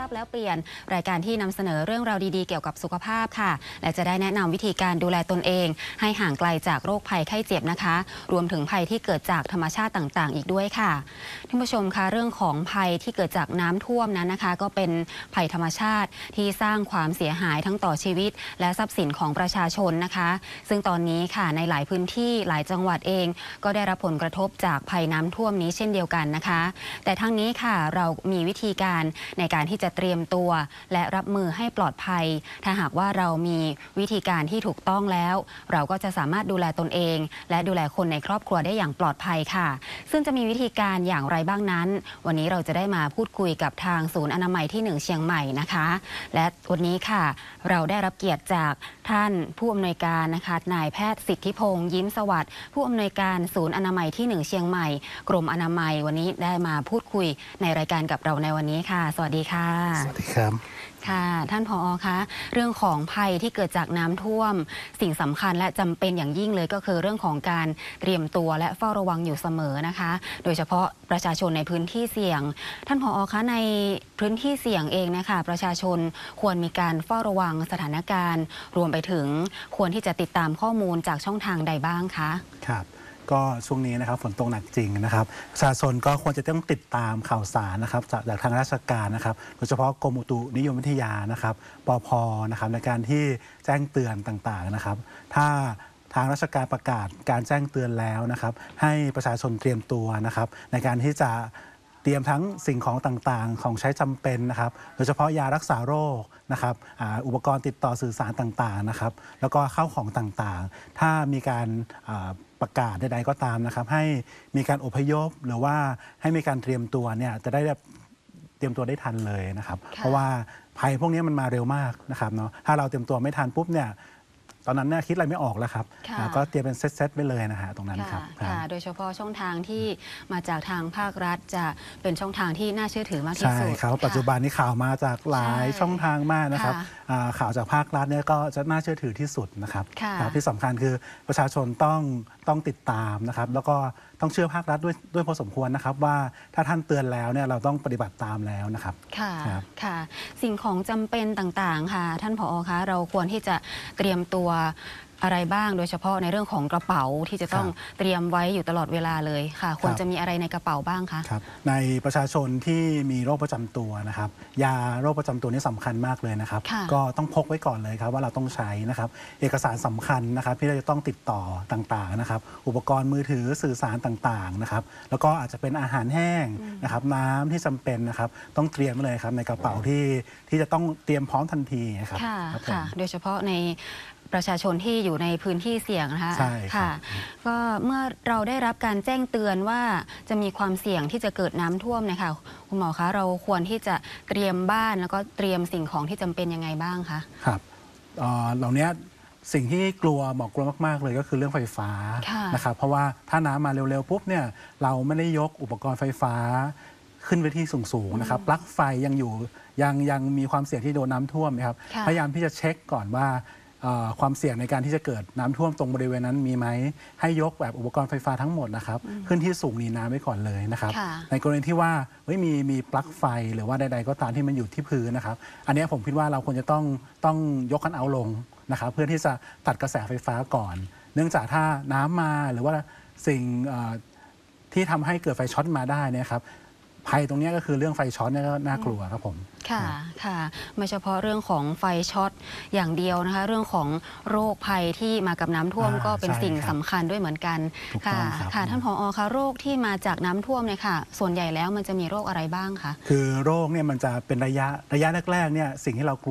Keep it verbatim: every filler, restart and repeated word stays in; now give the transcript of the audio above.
ราบแล้วเปลี่ยนรายการที่นำเสนอเรื่องราวดีๆเกี่ยวกับสุขภาพค่ะและจะได้แนะนำวิธีการดูแลตนเองให้ห่างไกลจากโรคภัยไข้เจ็บนะคะรวมถึงภัยที่เกิดจากธรรมชาติต่างๆอีกด้วยค่ะท่านผู้ชมคะเรื่องของภัยที่เกิดจากน้ำท่วมนั้นนะคะก็เป็นภัยธรรมชาติที่สร้างความเสียหายทั้งต่อชีวิตและทรัพย์สินของประชาชนนะคะซึ่งตอนนี้ค่ะในหลายพื้นที่หลายจังหวัดเองก็ได้รับผลกระทบจากภัยน้ำท่วมนี้เช่นเดียวกันนะคะแต่ทั้งนี้ค่ะเรามีวิธีการในการที่จะเตรียมตัวและรับมือให้ปลอดภัยถ้าหากว่าเรามีวิธีการที่ถูกต้องแล้วเราก็จะสามารถดูแลตนเองและดูแลคนในครอบครัวได้อย่างปลอดภัยค่ะซึ่งจะมีวิธีการอย่างไรบ้างนั้นวันนี้เราจะได้มาพูดคุยกับทางศูนย์อนามัยที่หนึ่งเชียงใหม่นะคะและวันนี้ค่ะเราได้รับเกียรติจากท่านผู้อำนวยการนะคะนายแพทย์สิทธิพงษ์ยิ้มสวัสดิ์ผู้อำนวยการศูนย์อนามัยที่หนึ่งเชียงใหม่กรมอนามัยวันนี้ได้มาพูดคุยในรายการกับเราในวันนี้ค่ะสวัสดีค่ะสวัสดีครับค่ะท่านผอ.คะเรื่องของภัยที่เกิดจากน้ำท่วมสิ่งสำคัญและจำเป็นอย่างยิ่งเลยก็คือเรื่องของการเตรียมตัวและเฝ้าระวังอยู่เสมอนะคะโดยเฉพาะประชาชนในพื้นที่เสี่ยงท่านผอ.คะในพื้นที่เสี่ยงเองนะคะประชาชนควรมีการเฝ้าระวังสถานการณ์รวมไปถึงควรที่จะติดตามข้อมูลจากช่องทางใดบ้างคะครับก็ช่วงนี้นะครับฝนตกหนักจริงนะครับประชาชนก็ควรจะต้องติดตามข่าวสารนะครับจากจากทางราชการนะครับโดยเฉพาะกรมอุตุนิยมวิทยานะครับปภ.นะครับในการที่แจ้งเตือนต่างๆนะครับถ้าทางราชการประกาศการแจ้งเตือนแล้วนะครับให้ประชาชนเตรียมตัวนะครับในการที่จะเตรียมทั้งสิ่งของต่างๆของใช้จำเป็นนะครับโดยเฉพาะยารักษาโรคนะครับอุปกรณ์ติดต่อสื่อสารต่างๆนะครับแล้วก็ข้าวของต่างๆถ้ามีการประกาศใดๆก็ตามนะครับให้มีการอพยพหรือว่าให้มีการเตรียมตัวเนี่ยจะได้เตรียมตัวได้ทันเลยนะครับเพราะว่าภัยพวกนี้มันมาเร็วมากนะครับเนาะถ้าเราเตรียมตัวไม่ทันปุ๊บเนี่ยตอนนั้นเนี่ยคิดอะไรไม่ออกแล้วครับก็เตรียมเป็นเซตๆไปเลยนะฮะตรงนั้นครับโดยเฉพาะช่องทางที่มาจากทางภาครัฐจะเป็นช่องทางที่น่าเชื่อถือมากที่สุดใช่ครับปัจจุบันนี้ข่าวมาจากหลายช่องทางมากนะครับข่าวจากภาครัฐเนี่ยก็จะน่าเชื่อถือที่สุดนะครับที่สำคัญคือประชาชนต้องต้องติดตามนะครับแล้วก็ต้องเชื่อภาครัฐด้วยด้วยพอสมควรนะครับว่าถ้าท่านเตือนแล้วเนี่ยเราต้องปฏิบัติตามแล้วนะครับค่ะค่ะสิ่งของจำเป็นต่างๆค่ะท่านผอ.คะเราควรที่จะเตรียมตัวอะไรบ้างโดยเฉพาะในเรื่องของกระเป๋าที่จะต้องเตรียมไว้อยู่ตลอดเวลาเลยค่ะควรจะมีอะไรในกระเป๋าบ้างคะครับในประชาชนที่มีโรคประจำตัวนะครับยาโรคประจำตัวนี่สำคัญมากเลยนะครับก็ต้องพกไว้ก่อนเลยครับว่าเราต้องใช้นะครับเอกสารสำคัญนะครับที่เราจะต้องติดต่อต่างๆนะครับอุปกรณ์มือถือสื่อสารต่างๆนะครับแล้วก็อาจจะเป็นอาหารแห้งนะครับน้ำที่จำเป็นนะครับต้องเตรียมไว้เลยครับในกระเป๋าที่ที่จะต้องเตรียมพร้อมทันทีครับค่ะโดยเฉพาะในประชาชนที่อยู่ในพื้นที่เสี่ยงนะคะใช่ค่ะก็เมื่อเราได้รับการแจ้งเตือนว่าจะมีความเสี่ยงที่จะเกิดน้ำท่วมนะคะคุณหมอคะเราควรที่จะเตรียมบ้านแล้วก็เตรียมสิ่งของที่จำเป็นยังไงบ้างคะครับเหล่านี้สิ่งที่กลัวบอกกลัวมากๆเลยก็คือเรื่องไฟฟ้านะครับเพราะว่าถ้าน้ำมาเร็วๆปุ๊บเนี่ยเราไม่ได้ยกอุปกรณ์ไฟฟ้าขึ้นไปที่สูงๆนะครับปลั๊กไฟยังอยู่ยังยังมีความเสี่ยงที่โดนน้ำท่วมนะครับพยายามที่จะเช็คก่อนว่าความเสี่ยงในการที่จะเกิดน้ำท่วมตรงบริเวณนั้นมีไหมให้ยกแบบอุปกรณ์ไฟฟ้าทั้งหมดนะครับขึ้นที่สูงหนีน้ำไว้ก่อนเลยนะครับในกรณีที่ว่าไม่มีมีปลั๊กไฟหรือว่าใดๆก็ตามที่มันอยู่ที่พื้นนะครับอันนี้ผมคิดว่าเราควรจะต้องต้องยกคันเอาท์ลงนะครับเพื่อที่จะตัดกระแสไฟฟ้าก่อน เนื่องจากถ้าน้ำมาหรือว่าสิ่งที่ทำให้เกิดไฟช็อตมาได้เนี่ยครับภัยตรงนี้ก็คือเรื่องไฟช็อตเนี่ยก็น่ากลัวครับผมค่ะค่ะไม่เฉพาะเรื่องของไฟช็อตอย่างเดียวนะคะเรื่องของโรคภัยที่มากับน้ำท่วมก็เป็นสิ่งสำคัญด้วยเหมือนกันค่ะค่ะท่านผอ.คะโรคที่มาจากน้ำท่วมเนี่ยค่ะส่วนใหญ่แล้วมันจะมีโรคอะไรบ้างคะคือโรคเนี่ยมันจะเป็นระยะระยะแรกๆเนี่ยสิ่งที่เรากลัว